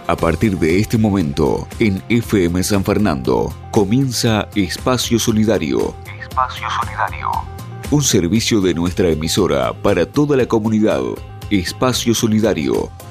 A partir de este momento, en FM San Fernando, comienza Espacio Solidario. Espacio Solidario. Un servicio de nuestra emisora para toda la comunidad. Espacio Solidario.